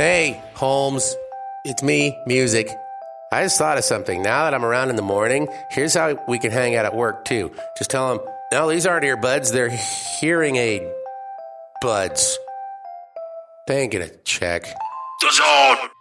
Hey, Holmes. It's me, Music. I just thought of something. Now that I'm around in the morning, here's how we can hang out at work, too. Just tell them, no, these aren't earbuds. They're hearing aid buds. They ain't gonna check. The Zone!